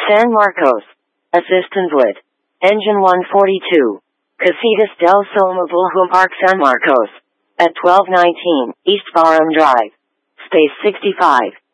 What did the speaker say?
San Marcos. Assistance with Engine 142. Casitas del Sol Mobile Park San Marcos. At 1219 East Barham Drive. Space 65.